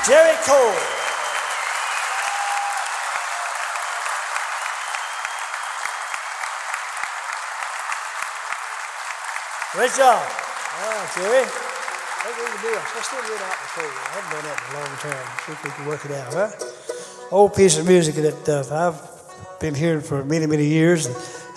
Jerry Cole. Great job. Jerry. What we can do, let's still get out before. I haven't done that in a long time. See if we can work it out, huh? Old piece of music that I've been hearing for many, many years.